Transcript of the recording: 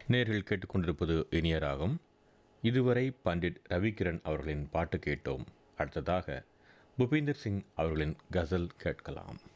நேர்கள் கேட்டுக்கொண்டிருப்பது இனிய ராகம். இதுவரை பண்டிட் ரவிகிரண் அவர்களின் பாட்டு கேட்டோம். அடுத்ததாக புபீந்தர் சிங் அவர்களின் கசல் கேட்கலாம்.